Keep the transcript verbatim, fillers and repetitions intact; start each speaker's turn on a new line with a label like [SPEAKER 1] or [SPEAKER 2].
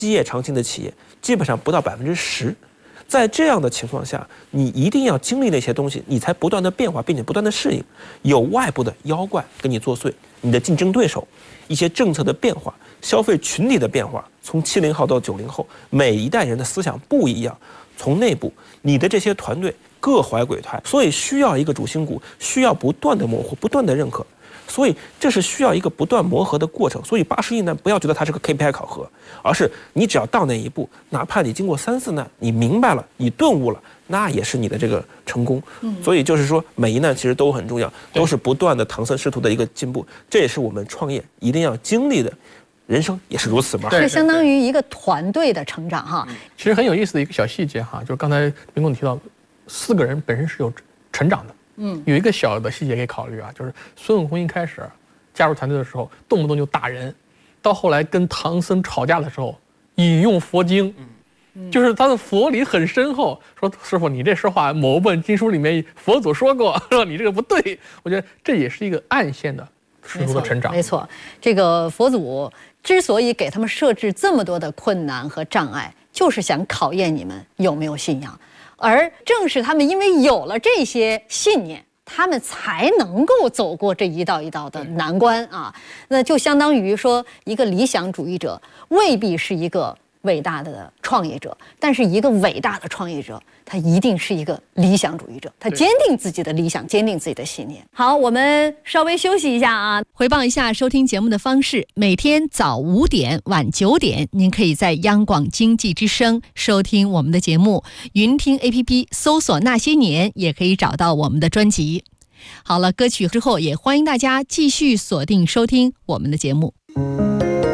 [SPEAKER 1] 基业长青的企业基本上不到百分之十。在这样的情况下，你一定要经历那些东西，你才不断的变化，并且不断的适应。有外部的妖怪跟你作祟，你的竞争对手，一些政策的变化，消费群体的变化，从七零后到九零后，每一代人的思想不一样。从内部，你的这些团队各怀鬼胎，所以需要一个主心骨，需要不断的模糊，不断的认可。所以这是需要一个不断磨合的过程。所以八十亿难不要觉得它是个 K P I 考核，而是你只要到那一步，哪怕你经过三四难，你明白了，你顿悟了，那也是你的这个成功。所以就是说，每一难其实都很重要，都是不断的唐僧师徒的一个进步。这也是我们创业一定要经历的。人生也是如此嘛，
[SPEAKER 2] 是相当于一个团队的成长哈。
[SPEAKER 3] 其实很有意思的一个小细节哈，就是刚才冰公提到，四个人本身是有成长的。嗯，有一个小的细节可以考虑啊，就是孙悟空一开始加入团队的时候，动不动就打人，到后来跟唐僧吵架的时候，引用佛经，嗯，就是他的佛理很深厚，说师傅你这说话某本经书里面佛祖说过，说你这个不对，我觉得这也是一个暗线的师徒的成长。
[SPEAKER 2] 没错，这个佛祖之所以给他们设置这么多的困难和障碍，就是想考验你们有没有信仰。而正是他们因为有了这些信念，他们才能够走过这一道一道的难关啊。那就相当于说，一个理想主义者未必是一个伟大的创业者，但是一个伟大的创业者，他一定是一个理想主义者，他坚定自己的理想，坚定自己的信念。好，我们稍微休息一下啊，回报一下收听节目的方式。每天早五点、晚九点，您可以在央广经济之声收听我们的节目，云听 A P P 搜索那些年也可以找到我们的专辑。好了，歌曲之后也欢迎大家继续锁定收听我们的节目。